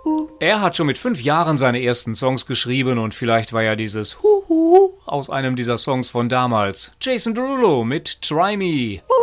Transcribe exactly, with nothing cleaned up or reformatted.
Er hat schon mit fünf Jahren seine ersten Songs geschrieben und vielleicht war ja dieses Huhu aus einem dieser Songs von damals. Jason Derulo mit Try Me.